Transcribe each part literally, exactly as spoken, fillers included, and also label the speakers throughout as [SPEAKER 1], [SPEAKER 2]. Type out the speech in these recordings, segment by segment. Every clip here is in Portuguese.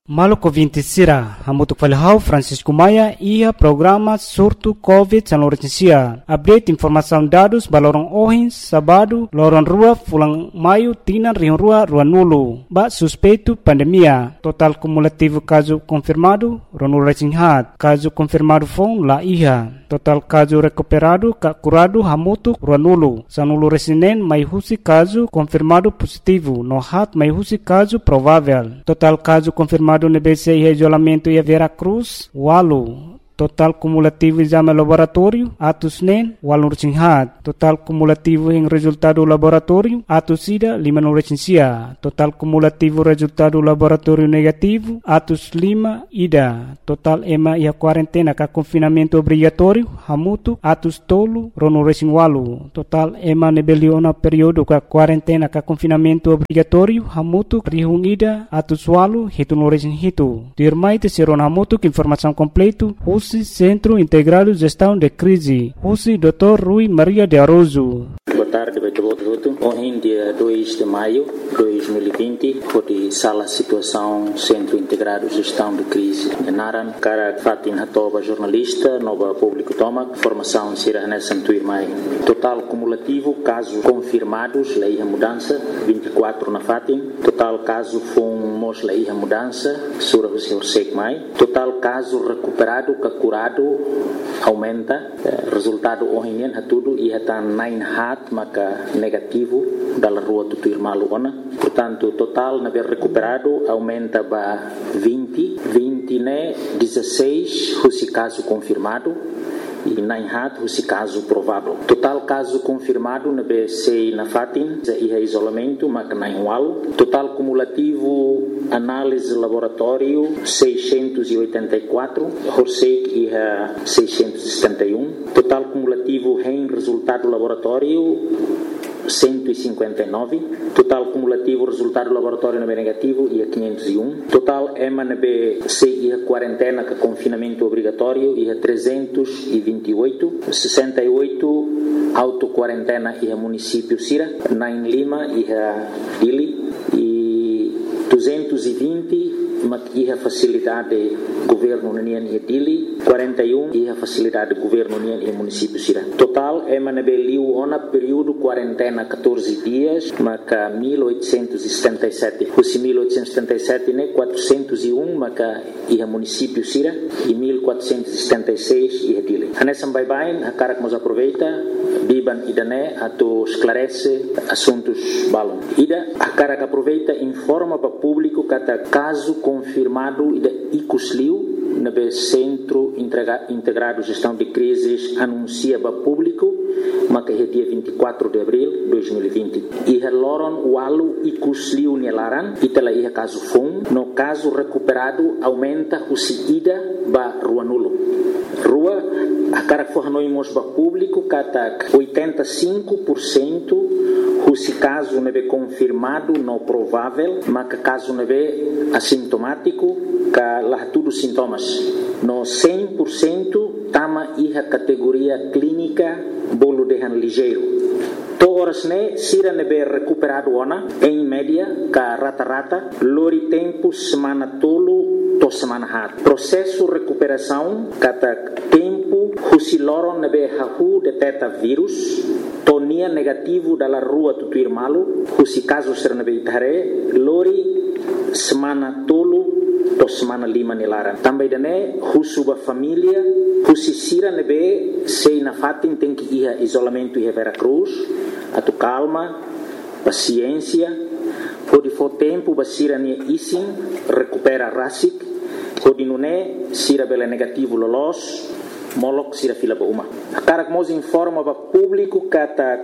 [SPEAKER 1] Maluco vinte sira, hamutuk falhau Francisco Maia ia programa surto Covid sanlor sia. Update informação dados balorong ohin sabado lorong rua fulang maio tinan rion rua rua nulu. Ba suspeito pandemia. Total cumulativo caso confirmado ronul recinghat. Caso confirmado fong la iha. Total caso recuperado ka curado hamutuk rua nulu. Sanulu resinen mai husi caso confirmado positivo. No hat mai husi caso provável. Total caso confirmado no B C I isolamento e a Vera Cruz, Walu. Total cumulativo exame laboratório, atos nen, Walu recinghat. Total cumulativo em resultado laboratório, atos sida, lima no recensia. Total cumulativo resultado laboratório negativo, atos lima, ida. Total ema e a quarentena ka confinamento obrigatório, hamutu, atos tolo, rono recing Walu. Total ema nebeliona período ka quarentena ka confinamento obrigatório, hamutu, rihung ida, atos Walu, hitu no recing hitu. Dirmai te serona hamutu, informação completo, Centro Integrado de Gestão de Crise, U C I doutor Rui Maria de Aroso.
[SPEAKER 2] Boa tarde, vai todo mundo. Hoje, dia dois de maio de dois mil e vinte, foi sala situação Centro Integrado de Gestão de Crise. Naran, cara Fatin Hatoba, jornalista, nova público toma, formação Sira Hanessan Tuirmai. Total cumulativo, casos confirmados, lei a mudança, vinte e quatro na Fatin. Total caso fomos lei a mudança, Sura Hussein Mai. Total caso recuperado, curado, aumenta. Resultado hoje é tudo e está nine hat, maka negativo da rua do Tuirmalu ona. Portanto, total na ver recuperado aumenta para vinte, vinte né, dezesseis, esse caso confirmado. E nine hat, esse caso provável. Total caso confirmado na B C na Fatin, e é isolamento, mas nine wal. Total cumulativo, análise laboratório, seiscentos e oitenta e quatro. Horsek e é seiscentos e setenta e um. Total cumulativo em resultado laboratório, cento e cinquenta e nove. Total cumulativo resultado laboratório na B negativo e a quinhentos e um. Total EMA na B C e a quarentena com confinamento obrigatório e a trezentos e vinte e oito. sessenta e oito auto-quarentena e a município Sira. Nine Lima e a Dili. E duzentos e vinte e a facilidade governo União e Dili. quarenta e um e a facilidade governo União e município Sira. Total EMA na B Liu ona período quarentena catorze dias, maca mil oitocentos e setenta e sete. Esse mil oitocentos e setenta e sete né quatrocentos e um maca e a município Sira e mil quatrocentos e setenta e seis e a Dili. Hanesam bye bye, a cara que nos aproveita, biban ida né ato esclarece assuntos balon. Ida a cara que aproveita informa para público kata caso confirmado ida icusliu na B Centro Integrado de Gestão de Crises anuncia para público, mas que é dia vinte e quatro de abril de dois mil e vinte. E a Loron Walu e Cusliu Nelaran, e tela ia caso fum, no caso recuperado aumenta o ida ba Rua Nulo. Rua, a cara que for nós para público, kata oitenta e cinco por cento se caso não é confirmado, não provável, mas que caso não é assintomático, que lá tudo sintomas. No cem por cento, tama a categoria clínica, bolo de han ligeiro. Todas né, sira nebe recuperado ona, em média, ka rata-rata, lori tempo semana tolo, to semana hat. Processo recuperação, kata tempo, husiloron nebe hahu detecta vírus, tonia negativo dalla rua Tutuirmalu, husi caso ser nebe itare, lori semana tolo, to semana lima nilara. Também dane, husuba família, husi sira nebe, sei na fatin tem que ir isolamento e Vera Cruz, atu calma, paciência, pode for tempo, basira nia isin, recupera rasik, pode nune, sira bela negativo lolos, molok sira fila ba uma. A cara que nos informa para público que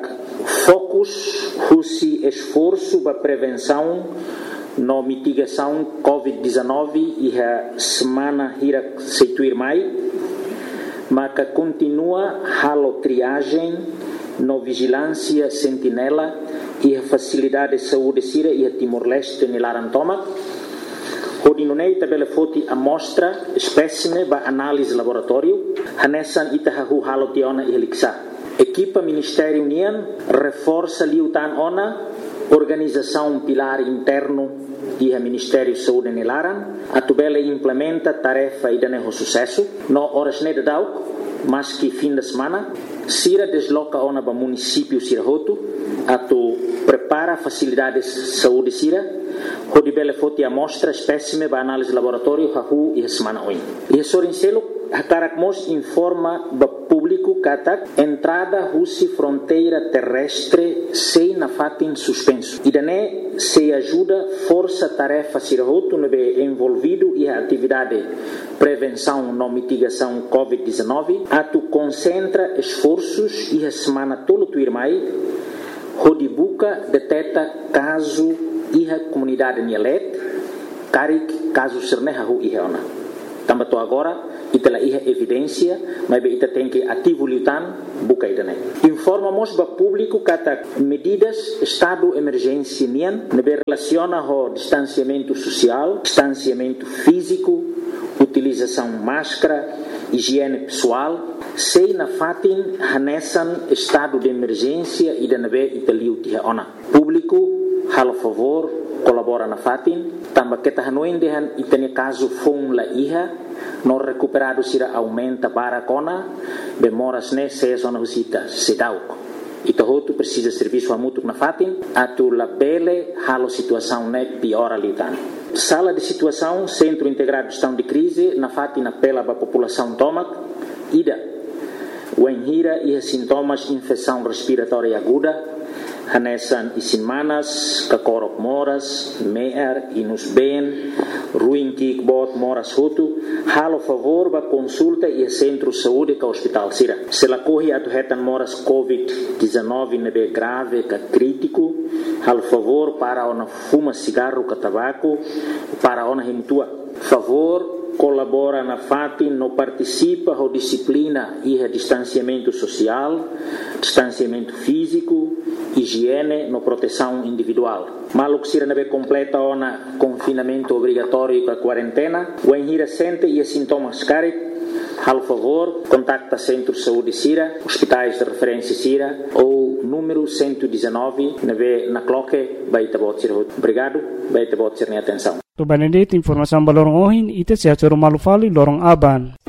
[SPEAKER 2] focus, husi esforço para prevenção, no mitigação covid dezenove e a semana hira seituir mai, mas que continua halo triagem, no vigilância sentinela e a facilidade de saúde sira e a Timor-Leste nilarantoma. Hodinunei tabela foti amostra espécime ba análise laboratório hanesan itahahu halo tiona e heliksa. Equipa Ministério União reforça liutan ona organização pilar interno e o Ministério da Saúde nelaran, a tubela implementa tarefa e dane sucesso, no horas ne dau, mas que fim de semana, Sira desloca ona para município Sirahoto, a tu prepara facilidades de saúde Sira, onde bele foti amostra espécime para análise laboratório hahu e semana oin. E sorincelo Hakarakmos informa ba público katak entrada husi fronteira terrestre sem na fatin suspenso. E dané se ajuda força tarefa Sirahoto nebe envolvido e a atividade prevenção no mitigação covid dezenove, a tu concentra esforços e a semana tolo tu irmai, onde buca deteta caso e a comunidade Nielet, carik caso sernehahu e reona. Tambato agora ita iha evidência, mas ita tem que ativo lutan buka idane. Informamos ba público kata medidas estado emergência nian nebe relaciona ho distanciamento social, distanciamento físico, utilização máscara, higiene pessoal, sei na fatin hanesan estado de emergência e nebe ita liu tiha ona. Público halo favor colabora na fatin, tamba kita hanuin dehan itane caso fon la iha no recuperado sira aumenta para kona bemoras ne se zona husita sedauk ito hotu precisa serviço a mútuo na fatin atu la bele halo situação ne piora litan sala de situação centro integrado de gestão de crise na fatin apela para a população tomac ida o enhira e sintomas infecção respiratória aguda hanesan isinmanas, kakorok moras, meer, inus ben, ruim kikbot moras hutu, halo favor ba consulta e centro de saúde ka hospital sira. Se la corre atu hetan moras covid dezenove nebe grave ka crítico, halo favor para ona fuma cigarro ka tabaco, para ona himtua. Favor colabora na fatin, no participa ho disciplina e a distanciamento social, distanciamento físico, higiene, no proteção individual. Maluk sira nebe completa ona confinamento obrigatório com a quarentena, o enhira sente e sintomas carit, hal favor, contacta Centro de Saúde Sira, hospitais de referência Sira, ou número cento e dezenove, nebe na cloque, baita bot sira. Obrigado, baita bot sira atenção.
[SPEAKER 1] To Benedict informação balorong ohin ite sia choro malufali lorong aban.